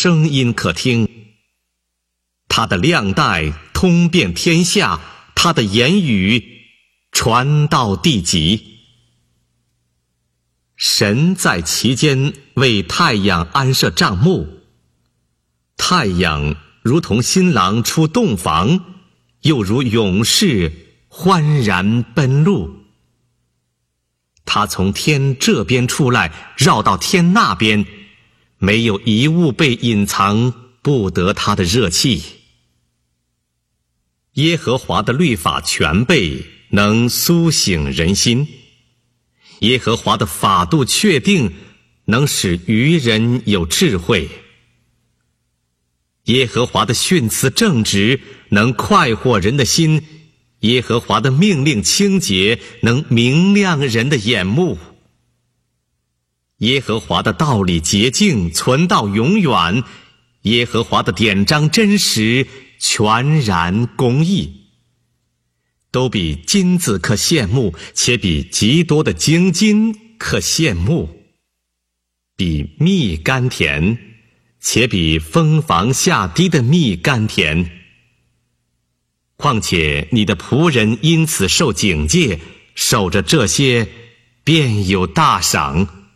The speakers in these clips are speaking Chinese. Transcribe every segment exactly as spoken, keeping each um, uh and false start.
声音可听。他的亮带通遍天下，他的言语传到地极。神在其间为太阳安设帐幕，太阳如同新郎出洞房，又如勇士欢然奔路。他从天这边出来，绕到天那边，没有一物被隐藏，不得他的热气。耶和华的律法全备，能苏醒人心。耶和华的法度确定，能使愚人有智慧。耶和华的训词正直，能快活人的心。耶和华的命令清洁，能明亮人的眼目。耶和华的道理洁净，存到永远。耶和华的典章真实，全然公义。都比金子可羡慕，且比极多的精金可羡慕。比蜜甘甜，且比蜂房下滴的蜜甘甜。况且你的仆人因此受警戒，守着这些，便有大赏。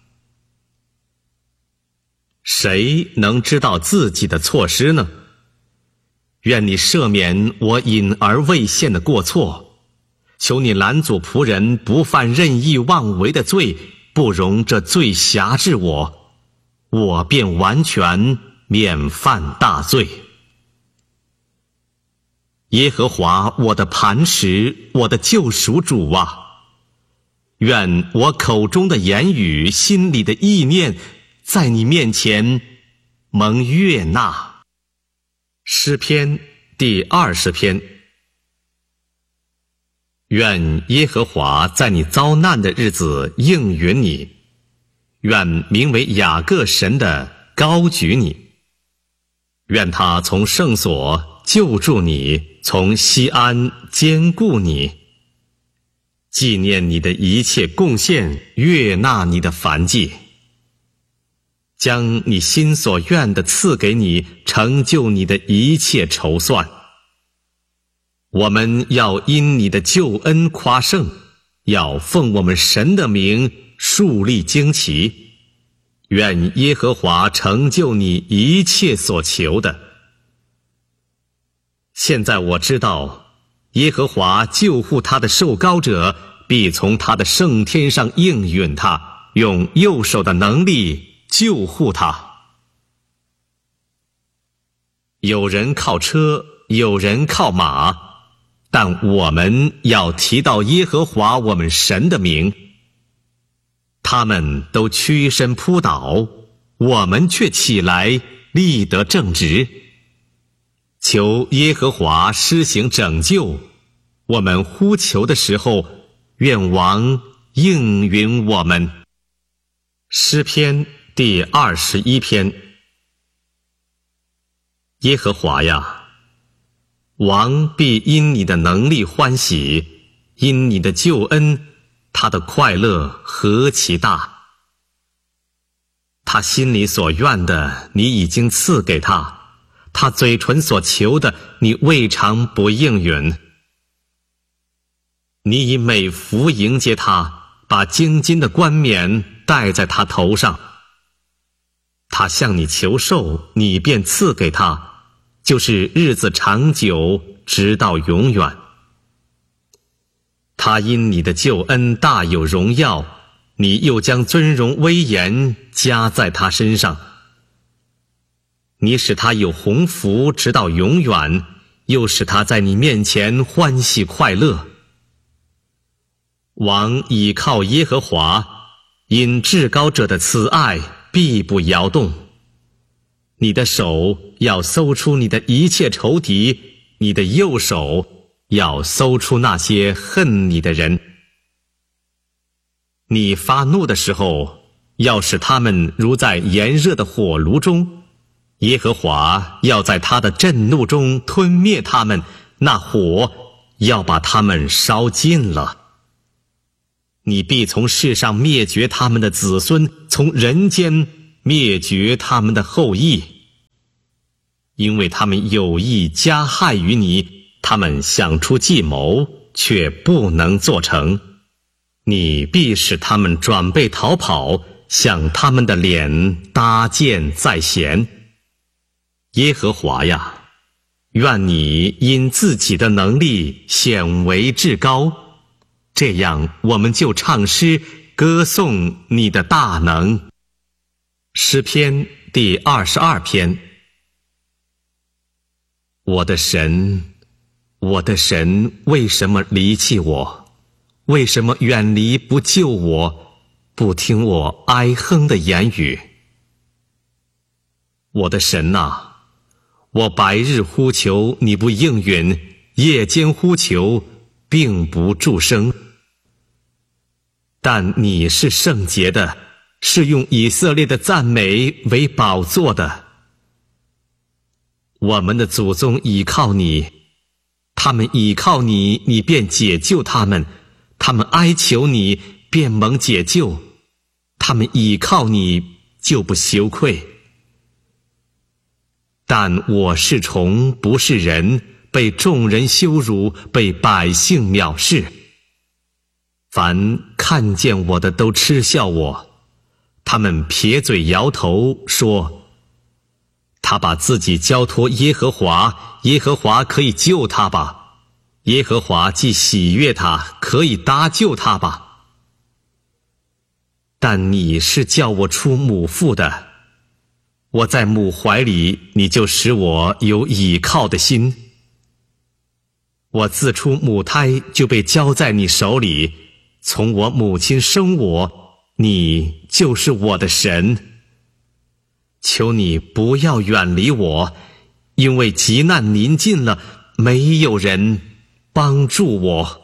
谁能知道自己的错失呢？愿你赦免我隐而未现的过错，求你拦阻仆人不犯任意妄为的罪，不容这罪辖制我，我便完全免犯大罪。耶和华我的磐石，我的救赎主啊，愿我口中的言语，心里的意念，在你面前蒙悦纳。诗篇第二十篇。愿耶和华在你遭难的日子应允你，愿名为雅各神的高举你，愿他从圣所救助你，从西安坚固你，纪念你的一切贡献，悦纳你的燔祭，将你心所愿的赐给你，成就你的一切筹算。我们要因你的救恩夸胜，要奉我们神的名树立旌旗。愿耶和华成就你一切所求的。现在我知道，耶和华救护他的受膏者，必从他的圣天上应允他，用右手的能力救护他。有人靠车，有人靠马，但我们要提到耶和华我们神的名。他们都屈身扑倒，我们却起来立得正直。求耶和华施行拯救，我们呼求的时候，愿王应允我们。诗篇第二十一篇。耶和华呀，王必因你的能力欢喜，因你的救恩，他的快乐何其大！他心里所愿的，你已经赐给他；他嘴唇所求的，你未尝不应允。你以美福迎接他，把精金的冠冕戴在他头上。他向你求寿，你便赐给他，就是日子长久，直到永远。他因你的救恩大有荣耀，你又将尊荣威严加在他身上。你使他有鸿福直到永远，又使他在你面前欢喜快乐。王倚靠耶和华，因至高者的慈爱必不摇动。你的手要搜出你的一切仇敌，你的右手要搜出那些恨你的人。你发怒的时候，要使他们如在炎热的火炉中，耶和华要在他的震怒中吞灭他们，那火要把他们烧尽了。你必从世上灭绝他们的子孙，从人间灭绝他们的后裔。 因为他们有意加害于你，他们想出计谋，却不能做成。你必使他们转背逃跑，向他们的脸搭箭在弦。耶和华呀，愿你因自己的能力显为至高，这样我们就唱诗歌颂你的大能。诗篇第二十二篇。我的神，我的神，为什么离弃我？为什么远离不救我，不听我哀哼的言语？我的神啊，我白日呼求你不应允，夜间呼求并不助声。但你是圣洁的，是用以色列的赞美为宝座的。我们的祖宗倚靠你，他们倚靠你，你便解救他们；他们哀求你，便蒙解救；他们倚靠你，就不羞愧。但我是虫，不是人，被众人羞辱，被百姓藐视。凡看见我的都嗤笑我，他们撇嘴摇头，说：他把自己交托耶和华，耶和华可以救他吧？耶和华既喜悦他，可以搭救他吧？但你是叫我出母腹的，我在母怀里，你就使我有倚靠的心。我自出母胎就被交在你手里，从我母亲生我，你就是我的神。求你不要远离我，因为急难临近了，没有人帮助我。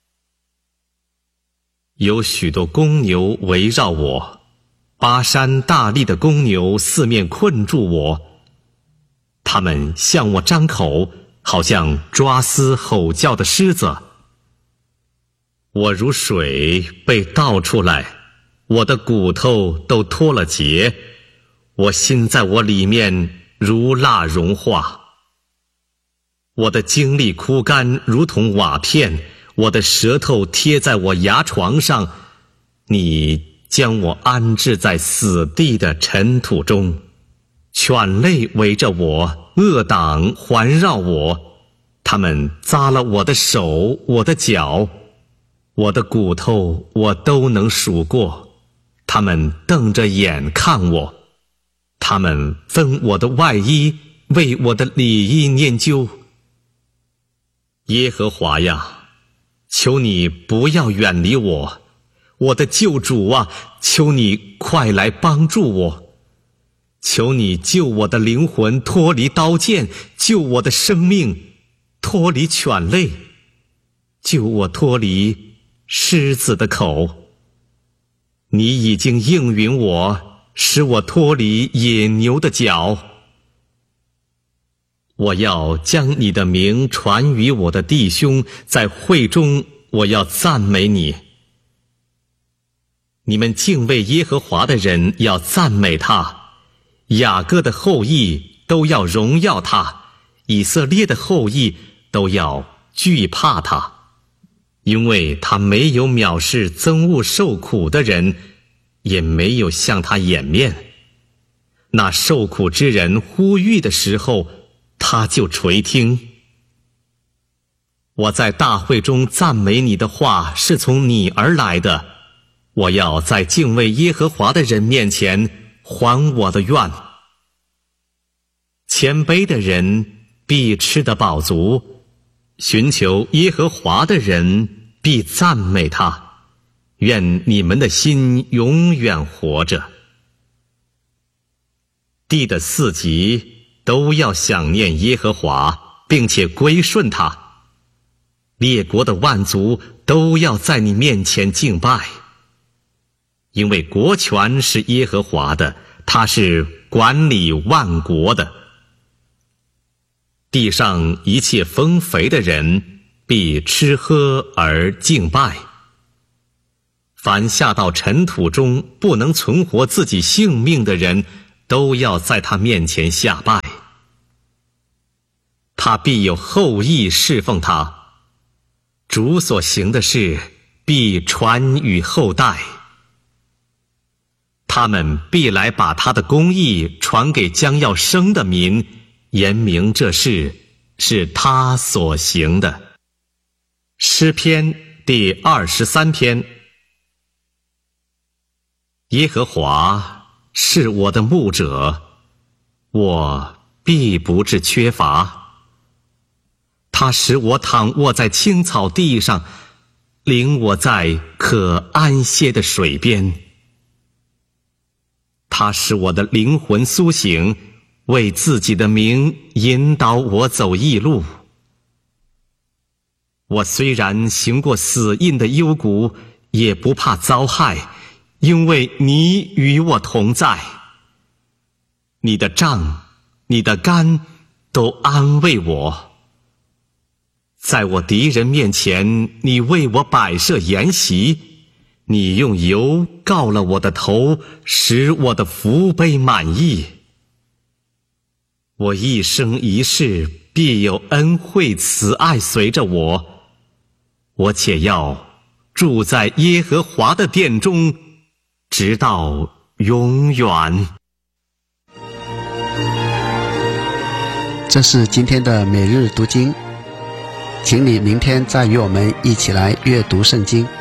有许多公牛围绕我，巴山大力的公牛四面困住我，他们向我张口，好像抓撕吼叫的狮子。我如水被倒出来，我的骨头都脱了节，我心在我里面如蜡融化。我的精力枯干如同瓦片，我的舌头贴在我牙床上，你将我安置在死地的尘土中。犬类围着我，恶党环绕我，他们扎了我的手，我的脚，我的骨头我都能数过，他们瞪着眼看我，他们分我的外衣，为我的里衣研究。耶和华呀，求你不要远离我，我的救主啊，求你快来帮助我。求你救我的灵魂脱离刀剑，救我的生命脱离犬类，救我脱离狮子的口。你已经应允我，使我脱离野牛的脚。我要将你的名传于我的弟兄，在会中我要赞美你。你们敬畏耶和华的人要赞美他，雅各的后裔都要荣耀他，以色列的后裔都要惧怕他，因为他没有藐视憎恶受苦的人，也没有向他掩面。那受苦之人呼吁的时候，他就垂听。我在大会中赞美你的话是从你而来的，我要在敬畏耶和华的人面前还我的愿。谦卑的人必吃得饱足，寻求耶和华的人必赞美他。愿你们的心永远活着。地的四极都要想念耶和华，并且归顺他。列国的万族都要在你面前敬拜，因为国权是耶和华的，他是管理万国的。地上一切丰肥的人必吃喝而敬拜，凡下到尘土中不能存活自己性命的人，都要在他面前下拜。 他必有后裔侍奉他。主所行的事必传与后代，他们必来把他的公义传给将要生的民，言明这事是他所行的。诗篇第二十三篇。耶和华是我的牧者，我必不致缺乏。他使我躺卧在青草地上，领我在可安歇的水边。他使我的灵魂苏醒，为自己的名引导我走义路。我虽然行过死荫的幽谷，也不怕遭害，因为你与我同在。你的杖，你的竿都安慰我。在我敌人面前，你为我摆设筵席，你用油膏了我的头，使我的福杯满溢。我一生一世必有恩惠慈爱随着我，我且要住在耶和华的殿中，直到永远。 这是今天的每日读经，请你明天再与我们一起来阅读圣经。